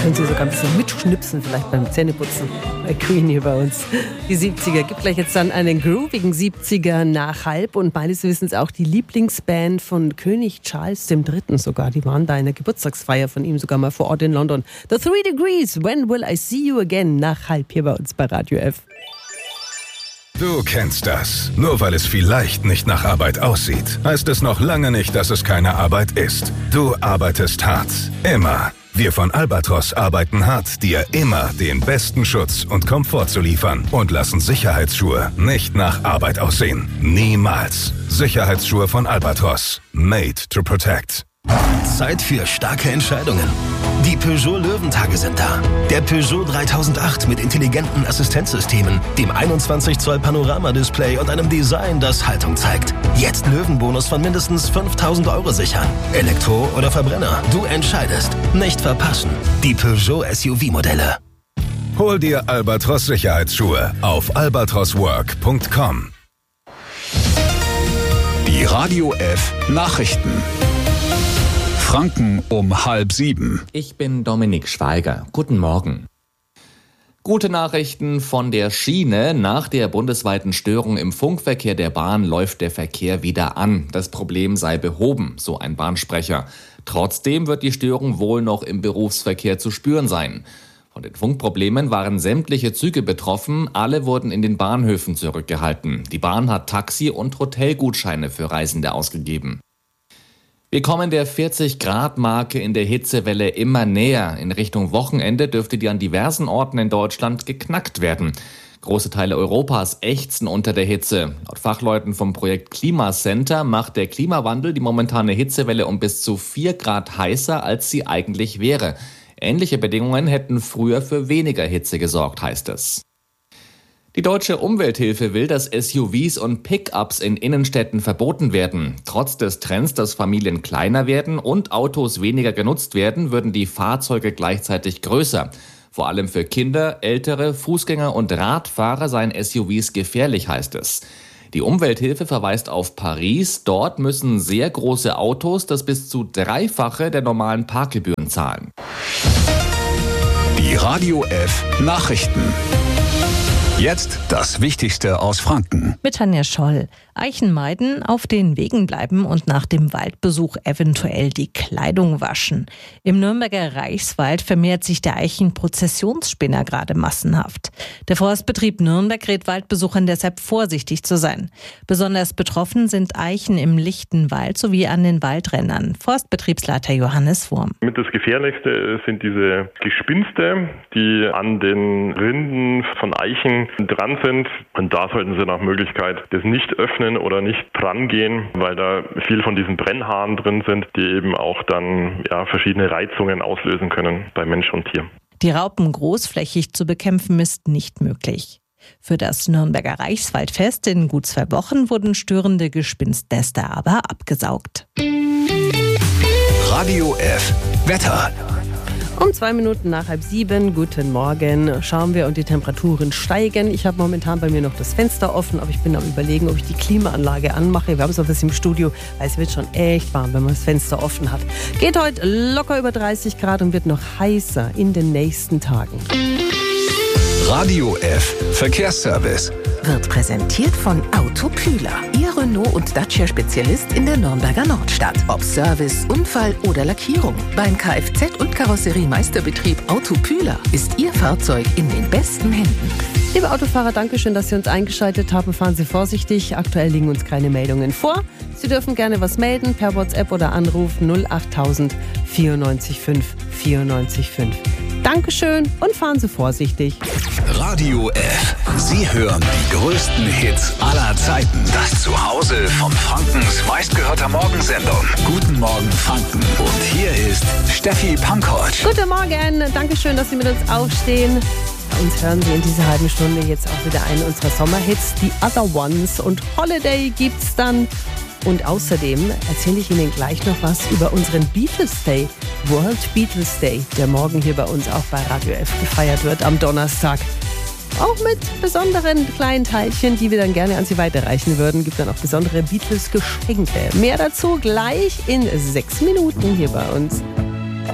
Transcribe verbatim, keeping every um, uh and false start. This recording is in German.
Können Sie sogar ein bisschen mitschnipsen, vielleicht beim Zähneputzen bei Queen hier bei uns. Die siebziger. Gibt gleich jetzt dann einen groovigen siebziger nach halb und meines Wissens auch die Lieblingsband von König Charles der Dritte sogar. Die waren bei einer Geburtstagsfeier von ihm sogar mal vor Ort in London. The Three Degrees, When Will I See You Again? Nach halb hier bei uns bei Radio F. Du kennst das. Nur weil es vielleicht nicht nach Arbeit aussieht, heißt es noch lange nicht, dass es keine Arbeit ist. Du arbeitest hart. Immer. Wir von Albatros arbeiten hart, dir immer den besten Schutz und Komfort zu liefern und lassen Sicherheitsschuhe nicht nach Arbeit aussehen. Niemals. Sicherheitsschuhe von Albatros. Made to protect. Zeit für starke Entscheidungen. Die Peugeot Löwentage sind da. Der Peugeot dreitausendacht mit intelligenten Assistenzsystemen, dem einundzwanzig Zoll Panoramadisplay und einem Design, das Haltung zeigt. Jetzt Löwenbonus von mindestens fünftausend Euro sichern. Elektro oder Verbrenner, du entscheidest. Nicht verpassen. Die Peugeot S U V-Modelle. Hol dir Albatros Sicherheitsschuhe auf albatros work punkt com. Die Radio F Nachrichten. Franken um halb sieben. Ich bin Dominik Schweiger. Guten Morgen. Gute Nachrichten von der Schiene. Nach der bundesweiten Störung im Funkverkehr der Bahn läuft der Verkehr wieder an. Das Problem sei behoben, so ein Bahnsprecher. Trotzdem wird die Störung wohl noch im Berufsverkehr zu spüren sein. Von den Funkproblemen waren sämtliche Züge betroffen. Alle wurden in den Bahnhöfen zurückgehalten. Die Bahn hat Taxi- und Hotelgutscheine für Reisende ausgegeben. Wir kommen der vierzig-Grad-Marke in der Hitzewelle immer näher. In Richtung Wochenende dürfte die an diversen Orten in Deutschland geknackt werden. Große Teile Europas ächzen unter der Hitze. Laut Fachleuten vom Projekt Klimacenter macht der Klimawandel die momentane Hitzewelle um bis zu vier Grad heißer, als sie eigentlich wäre. Ähnliche Bedingungen hätten früher für weniger Hitze gesorgt, heißt es. Die Deutsche Umwelthilfe will, dass S U Vs und Pickups in Innenstädten verboten werden. Trotz des Trends, dass Familien kleiner werden und Autos weniger genutzt werden, würden die Fahrzeuge gleichzeitig größer. Vor allem für Kinder, Ältere, Fußgänger und Radfahrer seien S U Vs gefährlich, heißt es. Die Umwelthilfe verweist auf Paris. Dort müssen sehr große Autos das bis zu Dreifache der normalen Parkgebühren zahlen. Die Radio F Nachrichten. Jetzt das Wichtigste aus Franken. Mit Tanja Scholl. Eichen meiden, auf den Wegen bleiben und nach dem Waldbesuch eventuell die Kleidung waschen. Im Nürnberger Reichswald vermehrt sich der Eichenprozessionsspinner gerade massenhaft. Der Forstbetrieb Nürnberg rät Waldbesuchern deshalb vorsichtig zu sein. Besonders betroffen sind Eichen im lichten Wald sowie an den Waldrändern. Forstbetriebsleiter Johannes Wurm. Mit das Gefährlichste sind diese Gespinste, die an den Rinden von Eichen dran sind. Und da sollten Sie nach Möglichkeit das nicht öffnen oder nicht dran gehen, weil da viel von diesen Brennhaaren drin sind, die eben auch dann ja, verschiedene Reizungen auslösen können bei Mensch und Tier. Die Raupen großflächig zu bekämpfen ist nicht möglich. Für das Nürnberger Reichswaldfest in gut zwei Wochen wurden störende Gespinstnester aber abgesaugt. Radio F Wetter. Um zwei Minuten nach halb sieben, guten Morgen, schauen wir und die Temperaturen steigen. Ich habe momentan bei mir noch das Fenster offen, aber ich bin am Überlegen, ob ich die Klimaanlage anmache. Wir haben es auch das im Studio, weil es wird schon echt warm, wenn man das Fenster offen hat. Geht heute locker über dreißig Grad und wird noch heißer in den nächsten Tagen. Radio F Verkehrsservice. Wird präsentiert von Autokühler. Ihr Renault- und Dacia-Spezialist in der Nürnberger Nordstadt. Ob Service, Unfall oder Lackierung. Beim Kfz- und Karosseriemeisterbetrieb Autokühler ist Ihr Fahrzeug in den besten Händen. Liebe Autofahrer, danke schön, dass Sie uns eingeschaltet haben. Fahren Sie vorsichtig. Aktuell liegen uns keine Meldungen vor. Sie dürfen gerne was melden per WhatsApp oder Anruf null achttausend vierundneunzig fünf vierundneunzig fünf. Dankeschön und fahren Sie vorsichtig. Radio F. Sie hören die größten Hits aller Zeiten. Das Zuhause von Frankens meistgehörter Morgensendung. Guten Morgen Franken. Und hier ist Steffi Pankovic. Guten Morgen. Dankeschön, dass Sie mit uns aufstehen. Bei uns hören Sie in dieser halben Stunde jetzt auch wieder einen unserer Sommerhits, die Other Ones. Und Holiday gibt's dann. Und außerdem erzähle ich Ihnen gleich noch was über unseren Beatles Day, World Beatles Day, der morgen hier bei uns auch bei Radio F gefeiert wird am Donnerstag. Auch mit besonderen kleinen Teilchen, die wir dann gerne an Sie weiterreichen würden. Gibt dann auch besondere Beatles-Geschenke. Mehr dazu gleich in sechs Minuten hier bei uns.